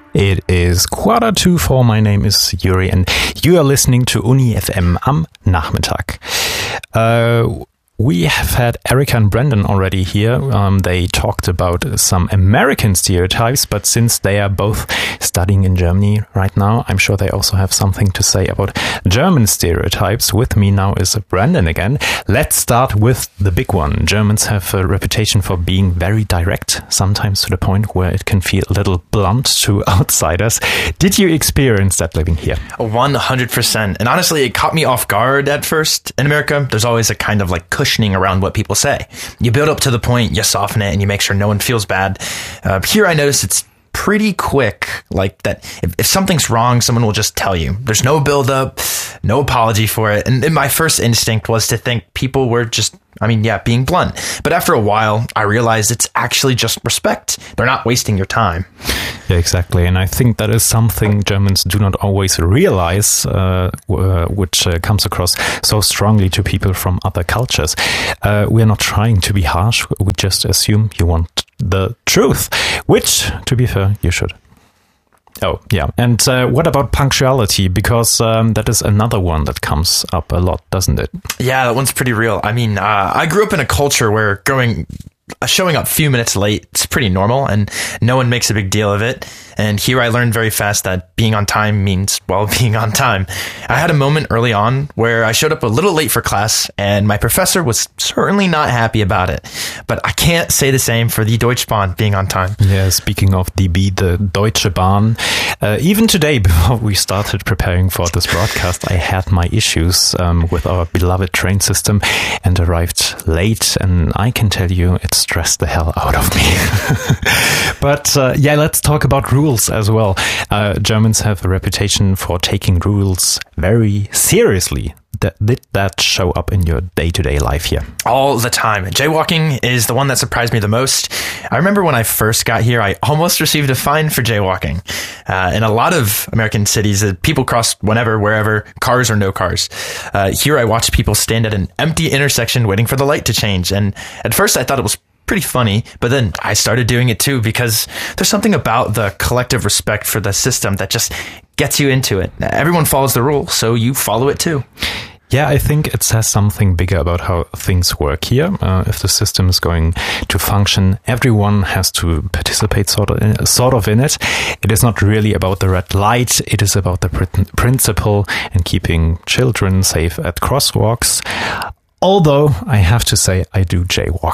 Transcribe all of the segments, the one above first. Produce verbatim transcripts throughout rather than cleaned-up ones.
It is quarter to four. My name is Yuri and you are listening to Uni F M am Nachmittag. Uh, we have had Erica and Brandon already here. Um, they talked about some American stereotypes, but since they are both studying in Germany right now, I'm sure they also have something to say about German stereotypes. With me now is Brandon again. Let's start with the big one. Germans have a reputation for being very direct, sometimes to the point where it can feel a little blunt to outsiders. Did you experience that living here? one hundred percent. And honestly, it caught me off guard at first. In America, there's always a kind of like cushioning around what people say. You build up to the point, you soften it, and you make sure no one feels bad. Uh, here, I notice it's pretty quick, like that if, if something's wrong, someone will just tell you. There's no build up, no apology for it. And, and my first instinct was to think people were just, I mean, yeah, being blunt. But after a while, I realized it's actually just respect. They're not wasting your time. Yeah, exactly. And I think that is something Germans do not always realize, uh, uh, which uh, comes across so strongly to people from other cultures. Uh, we're not trying to be harsh. We just assume you want the truth, which, to be fair, you should. Oh, yeah. And uh, what about punctuality? Because um, that is another one that comes up a lot, doesn't it? Yeah, that one's pretty real. I mean, uh, I grew up in a culture where going... showing up a few minutes late, it's pretty normal and no one makes a big deal of it. And here I learned very fast that being on time means, well, being on time. I had a moment early on where I showed up a little late for class and my professor was certainly not happy about it. But I can't say the same for the Deutsche Bahn being on time. Yeah, speaking of D B, the Deutsche Bahn, uh, even today, before we started preparing for this broadcast, I had my issues um, with our beloved train system and arrived late. And I can tell you it stressed the hell out of me. But uh, yeah, let's talk about rules as well. Uh, Germans have a reputation for taking rules very seriously. That, did that show up in your day-to-day life here? All the time. Jaywalking is the one that surprised me the most. I remember when I first got here, I almost received a fine for jaywalking. Uh, in a lot of American cities, uh, people cross whenever, wherever, cars or no cars. Uh, here I watched people stand at an empty intersection waiting for the light to change. And at first I thought it was pretty funny, but then I started doing it too because there's something about the collective respect for the system that just gets you into it. Everyone follows the rule, so you follow it too. Yeah, I think it says something bigger about how things work here. Uh, if the system is going to function, everyone has to participate sort of in, sort of in it. It is not really about the red light. It is about the pr- principle and keeping children safe at crosswalks. Although, I have to say, I do jaywalk.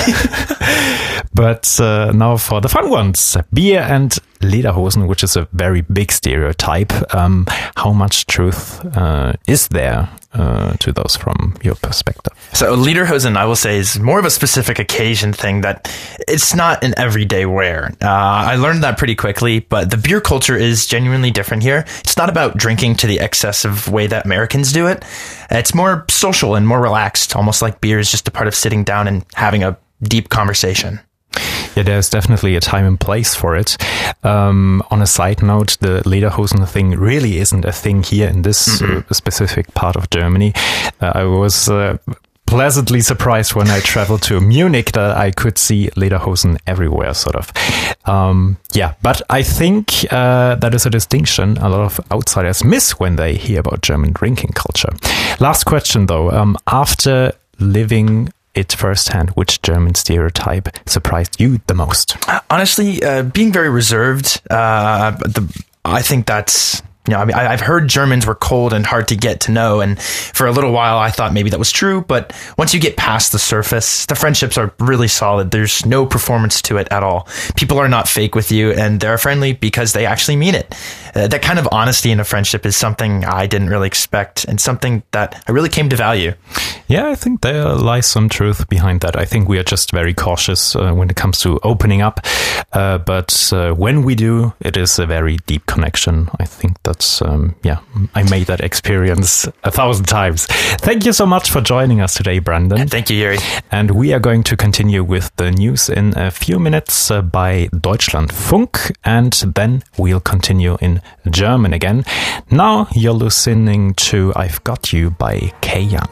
But uh, now for the fun ones. Beer and lederhosen, which is a very big stereotype. Um, how much truth uh, is there uh, to those from your perspective? So lederhosen, I will say, is more of a specific occasion thing that it's not an everyday wear. Uh, I learned that pretty quickly, but the beer culture is genuinely different here. It's not about drinking to the excessive way that Americans do it. It's more social and more relaxed, almost like beer is just a part of sitting down and having a deep conversation. Yeah, there's definitely a time and place for it. Um, on a side note, the lederhosen thing really isn't a thing here in this mm-hmm. uh, specific part of Germany. Uh, I was uh, pleasantly surprised when I traveled to Munich that I could see lederhosen everywhere, sort of. Um, yeah, but I think uh, that is a distinction a lot of outsiders miss when they hear about German drinking culture. Last question, though. Um, after living it firsthand, which German stereotype surprised you the most? Honestly, uh, being very reserved. Uh, the, I think that's, you know, I mean, I've heard Germans were cold and hard to get to know. And for a little while, I thought maybe that was true. But once you get past the surface, the friendships are really solid. There's no performance to it at all. People are not fake with you and they're friendly because they actually mean it. Uh, that kind of honesty in a friendship is something I didn't really expect and something that I really came to value. Yeah, I think there lies some truth behind that. I think we are just very cautious uh, when it comes to opening up. Uh, but uh, when we do, it is a very deep connection. I think that's, um, yeah, I made that experience a thousand times. Thank you so much for joining us today, Brandon. Thank you, Yuri. And we are going to continue with the news in a few minutes uh, by Deutschlandfunk. And then we'll continue in German again. Now you're listening to I've Got You by Kay Young.